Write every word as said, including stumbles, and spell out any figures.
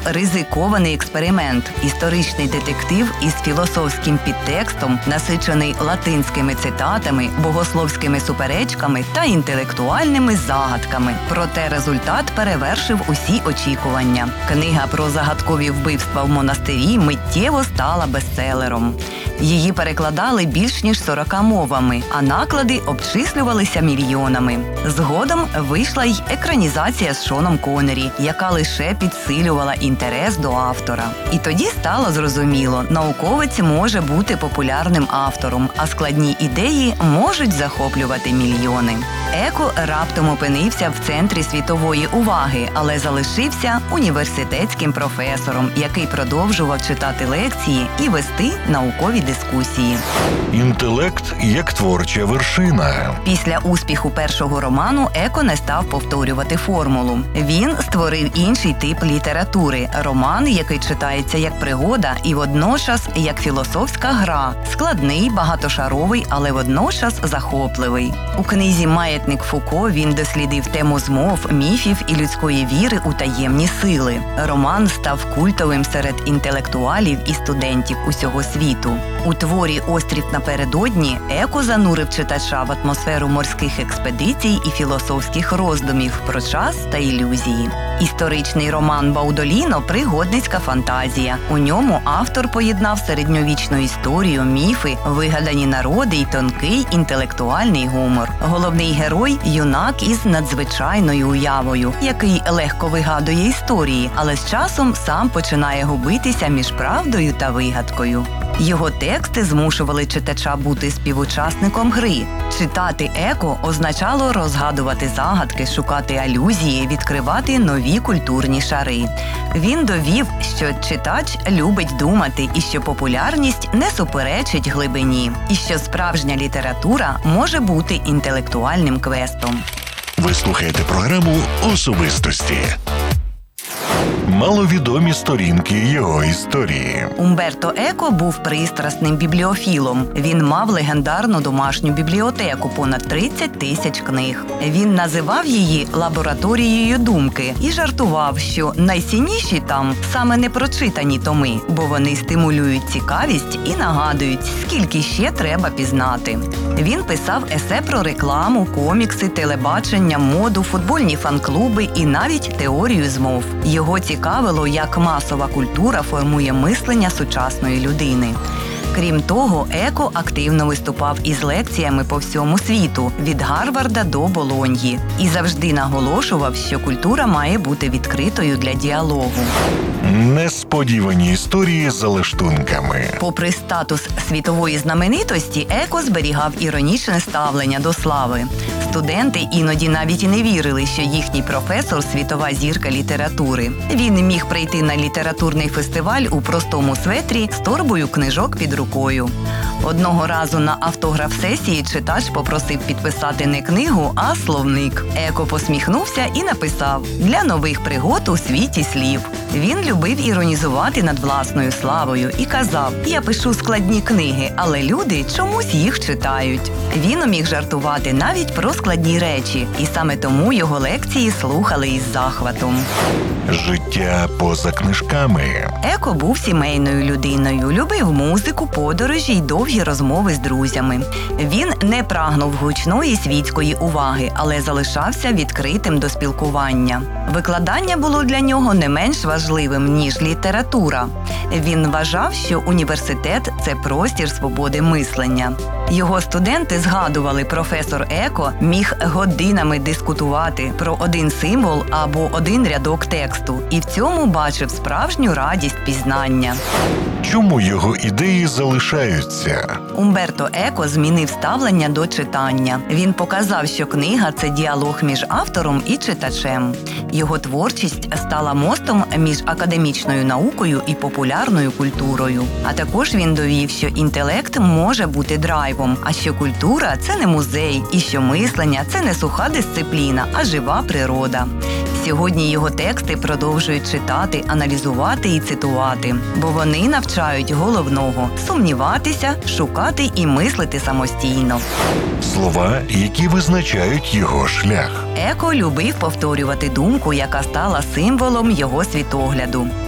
ризикований експеримент – історичний детектив із філософським підтекстом, насичений латинськими цитатами, богословськими суперечками та інтелектуальними загадками. Проте результат перевершив усі очікування. Книга про загадкові вбивства в монастирі миттєво стала бестселером. Її перекладали більш ніж сорока мовами, а наклади обчислювалися мільйонами. Згодом вийшла й екранізація з Шоном Коннері, яка лише підсилювала інтерес до автора. І тоді стало зрозуміло, науковець може бути популярним автором, а складні ідеї можуть захоплювати мільйони. Еко раптом опинився в центрі світової уваги, але залишився університетським професором, який продовжував читати лекції і вести наукові дискусії. Інтелект як творча вершина. Після успіху першого роману Еко не став повторювати формулу. Він створив інший тип літератури – роман, який читається як пригода і водночас як філософська гра. Складний, багатошаровий, але водночас захопливий. У книзі «Маятник Фуко» він дослідив тему змов, міфів і людської віри у таємні сили. Роман став культовим серед інтелектуалів і студентів усього світу. У творі «Острів напередодні» Еко занурив читача в атмосферу морських експедицій і філософських роздумів про час та ілюзії. Історичний роман «Баудоліно» – пригодницька фантазія. У ньому автор поєднав середньовічну історію, міфи, вигадані народи і тонкий інтелектуальний гумор. Головний герой – юнак із надзвичайною уявою, який легко вигадує історії, але з часом сам починає губитися між правдою та вигадкою. Його тексти змушували читача бути співучасником гри. Читати Еко означало розгадувати загадки, шукати алюзії, відкривати нові культурні шари. Він довів, що читач любить думати і що популярність не суперечить глибині, і що справжня література може бути інтелектуальним квестом. Ви слухаєте програму «Особистості». Маловідомі сторінки його історії. Умберто Еко був пристрасним бібліофілом. Він мав легендарну домашню бібліотеку – понад тридцять тисяч книг. Він називав її «лабораторією думки» і жартував, що найцінніші там саме непрочитані томи, бо вони стимулюють цікавість і нагадують, скільки ще треба пізнати. Він писав есе про рекламу, комікси, телебачення, моду, футбольні фан-клуби і навіть теорію змов. Його цікавило, як масова культура формує мислення сучасної людини. Крім того, Еко активно виступав із лекціями по всьому світу, від Гарварда до Болоньї, і завжди наголошував, що культура має бути відкритою для діалогу. Несподівані історії за лаштунками. Попри статус світової знаменитості, Еко зберігав іронічне ставлення до слави. Студенти іноді навіть і не вірили, що їхній професор – світова зірка літератури. Він міг прийти на літературний фестиваль у простому светрі з торбою книжок під рукою. Одного разу на автограф-сесії читач попросив підписати не книгу, а словник. Еко посміхнувся і написав «Для нових пригод у світі слів». Він любив іронізувати над власною славою і казав «Я пишу складні книги, але люди чомусь їх читають». Він уміг жартувати навіть про складні речі, і саме тому його лекції слухали із захватом. Життя поза книжками. Еко був сімейною людиною, любив музику, подорожі й довгі розмови з друзями. Він не прагнув гучної світської уваги, але залишався відкритим до спілкування. Викладання було для нього не менш важливим, ніж література. Він вважав, що університет – це простір свободи мислення. Його студенти згадували, професор Еко міг годинами дискутувати про один символ або один рядок тексту, і в цьому бачив справжню радість пізнання. Чому його ідеї залишаються? Умберто Еко змінив ставлення до читання. Він показав, що книга – це діалог між автором і читачем. Його творчість стала мостом між академічною наукою і популярною культурою. А також він довів, що інтелект може бути драйвом, а що культура – це не музей, і що мислення – це не суха дисципліна, а жива природа. Сьогодні його тексти продовжують читати, аналізувати і цитувати, бо вони навчають головного – сумніватися, шукати і мислити самостійно. Слова, які визначають його шлях. Еко любив повторювати думку, яка стала символом його світогляду.